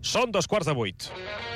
Són 7:15.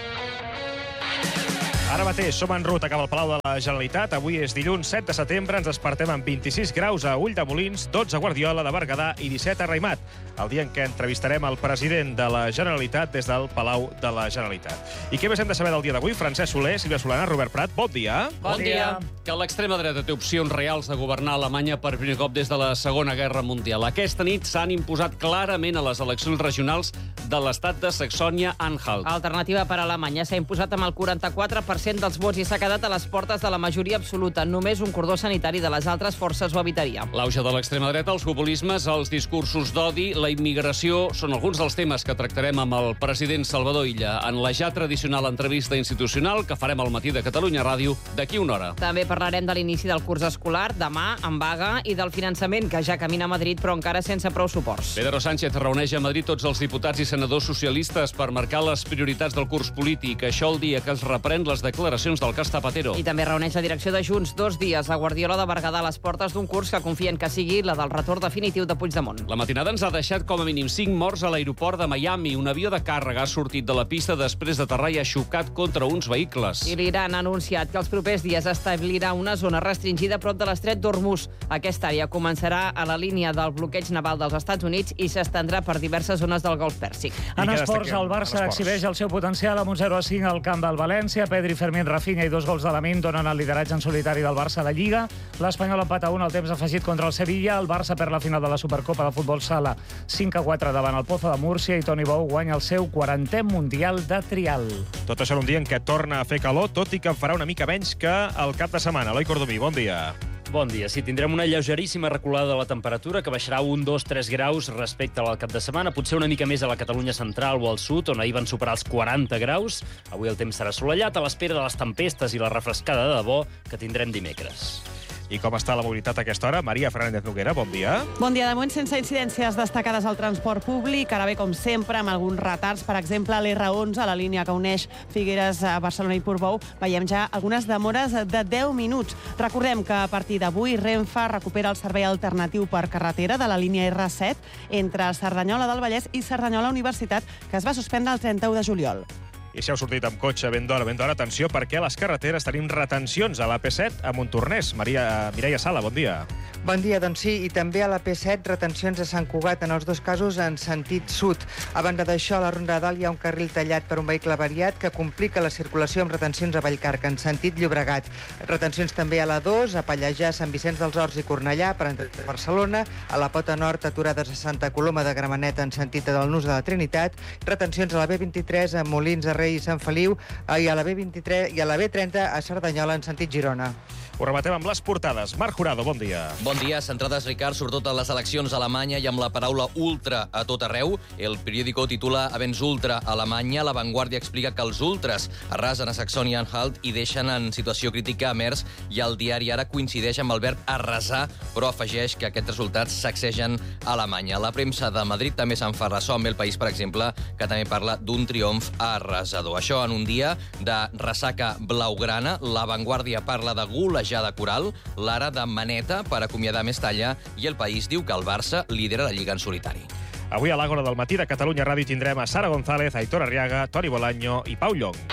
Ara mateix som en ruta cap al Palau de la Generalitat. Avui és dilluns 7 de setembre. Ens despertem amb 26 graus a Ulldemolins, 12 a Guardiola de Berguedà i 17 a Raimat. El dia en què entrevistarem el president de la Generalitat des del Palau de la Generalitat. I què més hem de saber del dia d'avui? Francesc Soler, Sílvia Solana, Robert Prat, bon dia. Bon dia. Que l'extrema dreta té opcions reals de governar Alemanya per primer cop des de la Segona Guerra Mundial. Aquesta nit s'han imposat clarament a les eleccions regionals de l'estat de Saxònia-Anhalt. Alternativa per a Alemanya s'ha imposat amb el 44% dels vots i s'ha quedat a les portes de la majoria absoluta. Només un cordó sanitari de les altres forces ho evitaria. L'auge de l'extrema dreta, els populismes, els discursos d'odi, la immigració són alguns dels temes que tractarem amb el president Salvador Illa en la ja tradicional entrevista institucional que farem al matí de Catalunya Ràdio d'aquí una hora. També parlarem de l'inici del curs escolar, demà, en vaga, i del finançament, que ja camina a Madrid, però encara sense prou suports. Pedro Sánchez reuneix a Madrid tots els diputats i senadors socialistes per marcar les prioritats del curs polític. Això el dia que es reprèn les declaracions del cas Zapatero. I també reuneix la direcció de Junts 2 dies a Guardiola de Berguedà a les portes d'un curs que confien que sigui la del retorn definitiu de Puigdemont. La matinada ens ha deixat com a mínim 5 morts a l'aeroport de Miami. Un avió de càrrega ha sortit de la pista després d'aterrar i ha xocat contra uns vehicles. I l'Iran ha anunciat que els propers dies establirà una zona restringida prop de l'estret d'Hormuz. Aquesta àrea començarà a la línia del bloqueig naval dels Estats Units i s'estendrà per diverses zones del Golf Pèrsic. En esports, el Barça exhibeix el seu potencial amb un 0-5 al camp del València. Pedri, Fermín, Rafinha i 2 gols de Lamine donen el lideratge en solitari del Barça a la Lliga. L'Espanyol empata 1 al temps afegit contra el Sevilla. El Barça perd la final de la Supercopa de Futbol Sala 5-4 davant el Pozo de Múrcia i Toni Bou guanya el seu 40è Mundial de Trial. Tot això en un dia en què torna a fer calor, tot i que en farà una mica menys que el cap de setmana. Eloi Cordomí, bon dia. Bon dia. Sí, tindrem una lleugeríssima reculada de la temperatura que baixarà 1, 2, 3 graus respecte al cap de setmana, potser una mica més a la Catalunya central o al sud, on ahir van superar els 40 graus. Avui el temps serà assolellat, a l'espera de les tempestes i la refrescada de debò que tindrem dimecres. I com està la mobilitat a aquesta hora? Maria Fernández Noguera, bon dia. Bon dia. De moment sense incidències destacades al transport públic, ara bé, com sempre, amb alguns retards. Per exemple, a l'R11, a la línia que uneix Figueres a Barcelona i Portbou, veiem ja algunes demores de 10 minuts. Recordem que a partir d'avui Renfe recupera el servei alternatiu per carretera de la línia R7 entre Cerdanyola del Vallès i Cerdanyola Universitat, que es va suspendre el 31 de juliol. I si heu sortit amb cotxe ben d'hora, atenció, perquè a les carreteres tenim retencions a l'AP7 a Montornès. Mireia Sala, bon dia. Bon dia, doncs sí, i també a la P7 retencions a Sant Cugat, en els dos casos en sentit sud. A banda d'això, a la Ronda de Dalt hi ha un carril tallat per un vehicle variat que complica la circulació amb retencions a Vallcarca, en sentit Llobregat. Retencions també a la 2, a Pallejà, Sant Vicenç dels Horts i Cornellà, per entrar a Barcelona, a la Pota Nord, aturades a Santa Coloma de Gramenet, en sentit del Nus de la Trinitat, retencions a la B23, a Molins de Rei i Sant Feliu, i a la B23 i a la B30 a Cerdanyola, en sentit Girona. Ho rematem amb les portades. Marc Jurado, bon dia. Bon dia. Centrades, Ricard, sobretot a les eleccions a Alemanya i amb la paraula ultra a tot arreu. El periòdico titula Avens ultra a Alemanya. La Vanguardia explica que els ultras arrasen a Saxònia-Anhalt i deixen en situació crítica a Merz, i el diari Ara coincideix amb el verb arrasar, però afegeix que aquests resultats sacsegen a Alemanya. La premsa de Madrid també se'n fa ressò, amb El País, per exemple, que també parla d'un triomf arrasador. Això en un dia de ressaca blaugrana. La Vanguardia parla de golejada coral, l'Ara de maneta per acomiadar Mestalla, i El País diu que el Barça lidera la Lliga en solitari. Avui a l'Àgora del matí de Catalunya Ràdio tindrem a Sara González, Aitor Arriaga, Toni Bolaño i Pau Llong.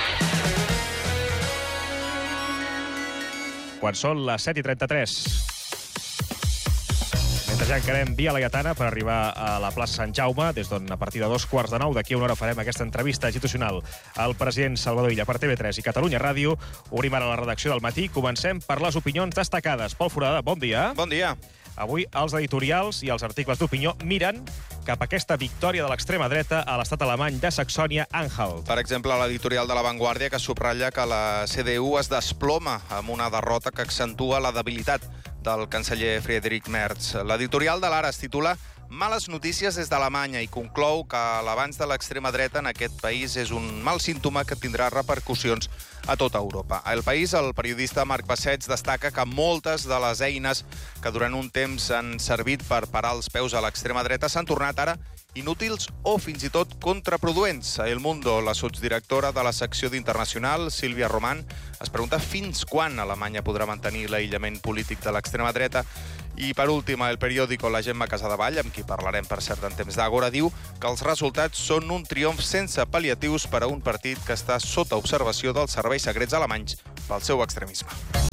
Quan són les 7:33. Mentre ja encarem Via Laietana per arribar a la plaça Sant Jaume, des d'on a partir de 2:15 d'aquí a una hora farem aquesta entrevista institucional al president Salvador Illa per TV3 i Catalunya Ràdio. Obrim ara la redacció del matí. Comencem per les opinions destacades. Pol Forada, bon dia. Bon dia. Avui els editorials i els articles d'opinió miren cap a aquesta victòria de l'extrema dreta a l'estat alemany de Saxònia-Anhalt. Per exemple, l'editorial de La Vanguardia, que subratlla que la CDU es desploma amb una derrota que accentua la debilitat del canceller Friedrich Merz. L'editorial de l'Ara es titula Males notícies des d'Alemanya i conclou que l'avanç de l'extrema dreta en aquest país és un mal símptoma que tindrà repercussions a tota Europa. A El País, el periodista Marc Bassets destaca que moltes de les eines que durant un temps han servit per parar els peus a l'extrema dreta s'han tornat ara inútils o fins i tot contraproduents. A El Mundo, la sotsdirectora de la secció d'Internacional, Sílvia Román, es pregunta fins quan Alemanya podrà mantenir l'aïllament polític de l'extrema dreta I per últim, el periòdico La Gemma Casadevall, amb qui parlarem per cert en temps d'Àgora, diu que els resultats són un triomf sense pal·liatius per a un partit que està sota observació dels serveis secrets alemanys pel seu extremisme.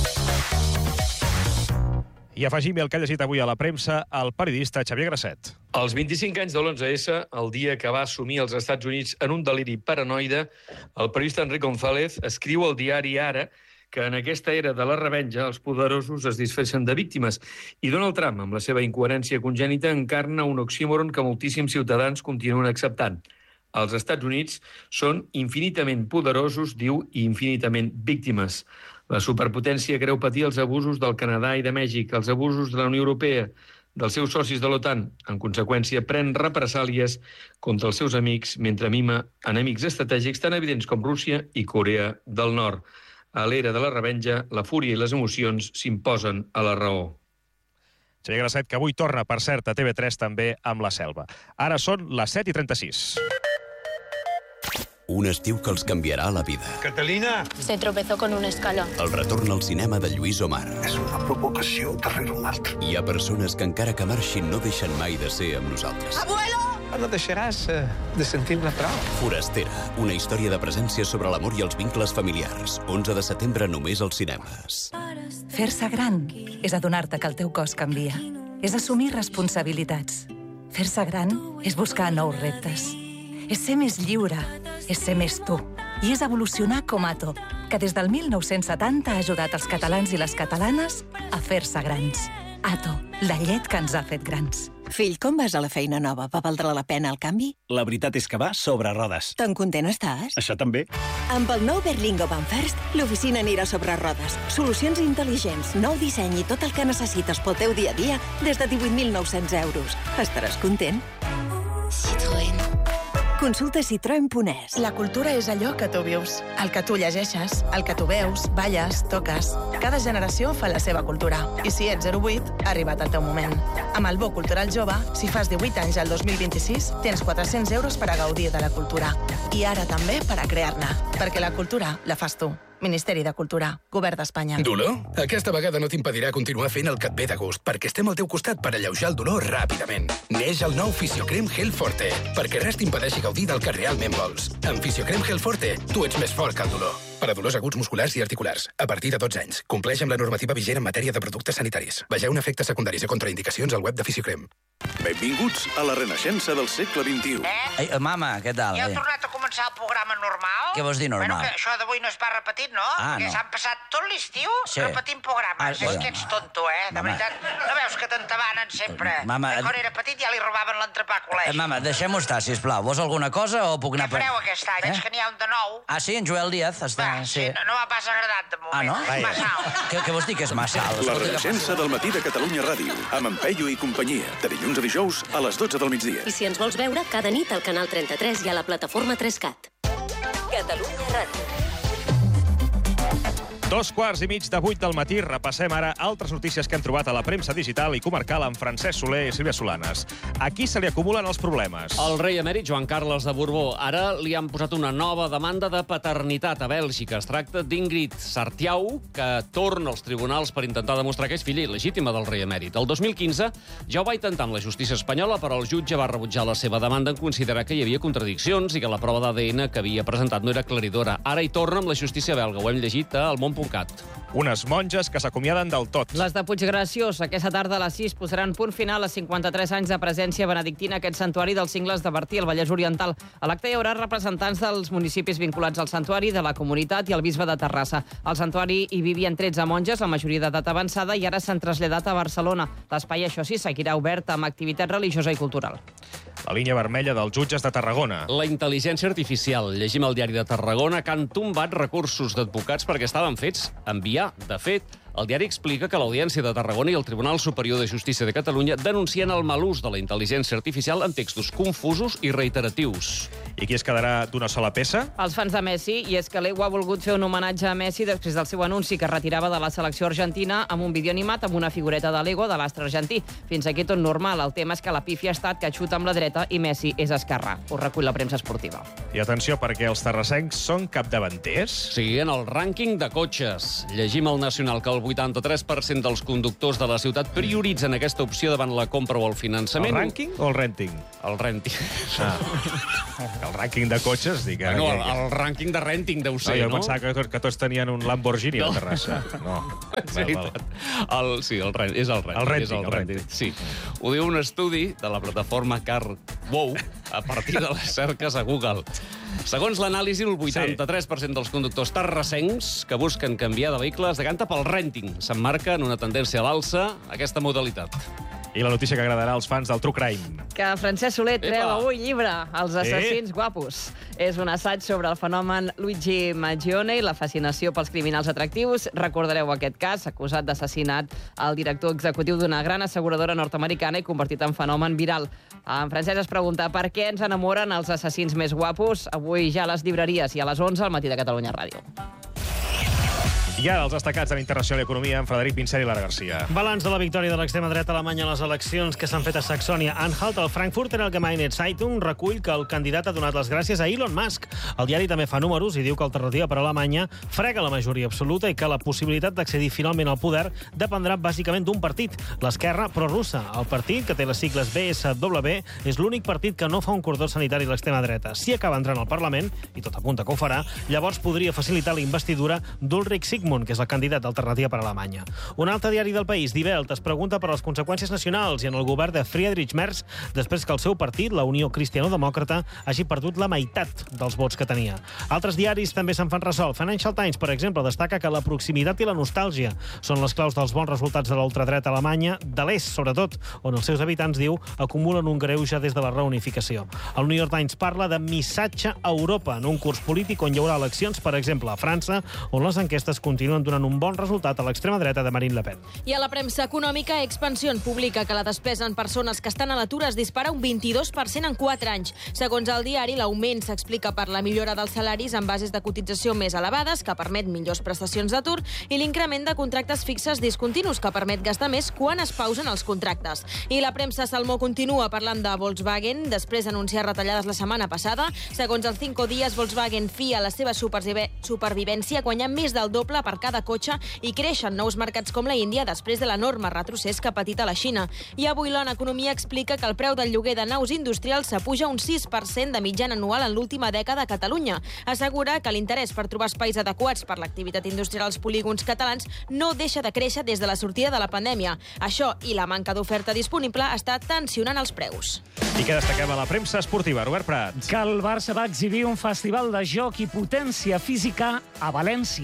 I afegim el que ha llegit avui a la premsa el periodista Xavier Grasset. Als 25 anys de l'11S, el dia que va assumir els Estats Units en un deliri paranoide, el periodista Enric González escriu al diari Ara que en aquesta era de la revenja els poderosos es disfressen de víctimes i Donald Trump, amb la seva incoherència congènita, encarna un oxímoron que moltíssims ciutadans continuen acceptant. Els Estats Units són infinitament poderosos, diu, i infinitament víctimes. La superpotència creu patir els abusos del Canadà i de Mèxic, els abusos de la Unió Europea, dels seus socis de l'OTAN. En conseqüència, pren represàlies contra els seus amics, mentre mima enemics estratègics tan evidents com Rússia i Corea del Nord. A l'era de la revenja, la fúria i les emocions s'imposen a la raó. Xavier Grasset, que avui torna, per cert, a TV3 també amb La Selva. Ara són les 7:36. Un estiu que els canviarà la vida. Catalina! Se tropezó con una escala. El retorn al cinema de Lluís Omar. És una provocació darrere una altra. Hi ha persones que encara que marxin no deixen mai de ser amb nosaltres. Abuelo! No deixaràs de sentir-ne prou. Forastera, una història de presència sobre l'amor i els vincles familiars. 11 de setembre només als cinemes. Fer-se gran és adonar-te que el teu cos canvia. És assumir responsabilitats. Fer-se gran és buscar nous reptes. És ser més lliure, és ser més tu. I és evolucionar com Ato, que des del 1970 ha ajudat els catalans i les catalanes a fer-se grans. Ato, la llet que ens ha fet grans. Fill, com vas a la feina nova? Va valdre la pena el canvi? La veritat és que va sobre rodes. Tan content estàs? Això també. Amb el nou Berlingo Van First, l'oficina anirà sobre rodes. Solucions intel·ligents, nou disseny i tot el que necessites pel teu dia a dia des de 18.900 euros. Estaràs content? Citroën. Consulta Citroën.es. La cultura és allò que tu vius, el que tu llegeixes, el que tu veus, balles, toques. Cada generació fa la seva cultura. I si ets 08, ha arribat el teu moment. Amb el Bo Cultural Jove, si fas 18 anys al 2026, tens 400 euros per a gaudir de la cultura. I ara també per a crear-ne, perquè la cultura la fas tu. Ministeri de Cultura, Govern d'Espanya. Dolor? Aquesta vegada no t'impedirà continuar fent el que et ve de gust, perquè estem al teu costat per alleujar el dolor ràpidament. Neix el nou Fisiocrem Gel Forte, perquè res t'impedeixi gaudir del que realment vols. Amb Fisiocrem Gel Forte, tu ets més fort que el dolor. Per a dolors aguts musculars i articulars, a partir de 12 anys. Compleix amb la normativa vigent en matèria de productes sanitaris. Vegeu efectes secundaris i contraindicacions al web de Fisiocrem. Benvinguts a la renaixença del segle XXI. Ei, mama, què tal? Ja heu tornat a començar el programa normal? Què vols dir normal? Bueno, que això d'avui no es va repetit, no? Ah, Perquè no. s'han passat tot l'estiu repetint programes. És que ets tonto, De Mama. veritat, no veus que t'entabanen sempre? Mama, Que quan era petit ja li robaven l'entrepà a col·legi. Mama, deixem-ho estar, sisplau. Vols alguna cosa o puc anar... Què fareu aquest any? Veig que n'hi ha un de nou. Ah, sí, en Joel Díaz està... Sí, no m'ha pas agradat de moment. Ah, no? És massa alt. Què vols dir que és massa alt? La renaixença del matí de Catalunya Ràdio, amb en Peyu i companyia, de dilluns a dijous a les 12 del migdia. I si ens vols veure, cada nit al canal 33 i a la plataforma 3CAT. Catalunya Ràdio. 7:15 del matí. Repassem ara altres notícies que hem trobat a la premsa digital i comarcal amb Francesc Soler i Sílvia Solanes. A qui se li acumulen els problemes? El rei emèrit Joan Carles de Borbó. Ara li han posat una nova demanda de paternitat a Bèlgica. Es tracta d'Ingrid Sartiau, que torna als tribunals per intentar demostrar que és filla il·legítima del rei emèrit. El 2015 ja ho va intentar amb la justícia espanyola, però el jutge va rebutjar la seva demanda en considerar que hi havia contradiccions i que la prova d'ADN que havia presentat no era aclaridora. Ara hi torna amb la justícia belga. Ho hem llegit a elmont.cat. Unes monges que s'acomiaden del tot. Les de Puiggraciós, aquesta tarda a les 6, posaran punt final a 53 anys de presència benedictina a aquest santuari dels Cingles de Bertí, al Vallès Oriental. A l'acte hi haurà representants dels municipis vinculats al santuari, de la comunitat i el bisbe de Terrassa. Al santuari hi vivien 13 monges, la majoria d'edat avançada, i ara s'han traslladat a Barcelona. L'espai, això sí, seguirà obert amb activitat religiosa i cultural. La línia vermella dels jutges de Tarragona. La intel·ligència artificial. Llegim al diari de Tarragona que han tombat recursos d'advocats perquè estaven fets enviar. De fet, el diari explica que l'Audiència de Tarragona i el Tribunal Superior de Justícia de Catalunya denuncien el mal ús de la intel·ligència artificial en textos confusos i reiteratius. I qui es quedarà d'una sola peça? Els fans de Messi, i és que l'Ego ha volgut fer un homenatge a Messi després del seu anunci que retirava de la selecció argentina amb un vídeo animat amb una figureta de l'Ego de l'astre argentí. Fins aquí tot normal. El tema és que la pífia ha estat que xuta amb la dreta i Messi és esquerrà. Ho recull la premsa esportiva. I atenció, perquè els terrassencs són capdavanters? Sí, en el rànquing de cotxes. Llegim al Nacional que el 83% dels conductors de la ciutat prioritzen aquesta opció davant la compra o el finançament. El rànquing o el renting? El renting. El rànquing de cotxes, dic. No, el rànquing de renting deu ser, no? Jo pensava que tots tenien un Lamborghini a Terrassa. No. Sí, és el renting. Sí. Ho diu un estudi de la plataforma CarWow a partir de les cerques a Google. Segons l'anàlisi, el 83% dels conductors terrassencs que busquen canviar de vehicle es decanta pel renting. S'emmarca en una tendència a l'alça aquesta modalitat. I la notícia que agradarà als fans del True Crime. Que Francesc Soler treu avui llibre, Els assassins guapos. És un assaig sobre el fenomen Luigi Mangione i la fascinació pels criminals atractius. Recordareu aquest cas, acusat d'assassinat al director executiu d'una gran asseguradora nord-americana i convertit en fenomen viral. En Francesc es pregunta per què ens enamoren els assassins més guapos. Avui ja a les llibreries i a les 11 al Matí de Catalunya Ràdio. I ara els destacats en Internacional i Economia amb Frederic Pinsent i Lara Garcia. Balanç de la victòria de l'extrema dreta alemanya a les eleccions que s'han fet a Saxònia-Anhalt. El Frankfurter Allgemeine Zeitung recull que el candidat ha donat les gràcies a Elon Musk. El diari també fa números i diu que Alternativa per Alemanya frega la majoria absoluta i que la possibilitat d'accedir finalment al poder dependrà bàsicament d'un partit, l'esquerra prorussa. El partit, que té les sigles BSW, és l'únic partit que no fa un cordó sanitari a l'extrema dreta. Si acaba entrant al Parlament, i tot apunta que ho farà, llavors podria facilitar la investidura d'Ulrich Sigmund, que és el candidat d'Alternativa per Alemanya. Un altre diari del país, Die Welt, es pregunta per les conseqüències nacionals i en el govern de Friedrich Merz després que el seu partit, la Unió Cristiano-Demòcrata, hagi perdut la meitat dels vots que tenia. Altres diaris també se'n fan ressò. Financial Times, per exemple, destaca que la proximitat i la nostàlgia són les claus dels bons resultats de la ultradreta alemanya, de l'est, sobretot, on els seus habitants, diu, acumulen un greuge des de la reunificació. El New York Times parla de missatge a Europa en un curs polític on hi haurà eleccions, per exemple, a França, on les enquestes continuen donant un bon resultat a l'extrema dreta de Marine Le Pen. I a la premsa econòmica, Expansión publica que la despesa en persones que estan a l'atur es dispara un 22% en 4 anys. Segons el diari, l'augment s'explica per la millora dels salaris amb bases de cotització més elevades, que permet millors prestacions d'atur, i l'increment de contractes fixes discontinus, que permet gastar més quan es pausen els contractes. I la premsa Salmó continua parlant de Volkswagen, després d'anunciar retallades la setmana passada. Segons el 5 dies, Volkswagen fia la seva supervivència guanyant més del doble per cada cotxe i creixen nous mercats com la Índia després de l'enorme retrocés que ha patit a la Xina. I avui l'ONU Economia explica que el preu del lloguer de naus industrials s'apuja un 6% de mitjana anual en l'última dècada a Catalunya. Assegura que l'interès per trobar espais adequats per l'activitat industrial als polígons catalans no deixa de créixer des de la sortida de la pandèmia. Això i la manca d'oferta disponible està tensionant els preus. I què destaquem a la premsa esportiva? Robert Prat. Que el Barça va exhibir un festival de joc i potència física a València.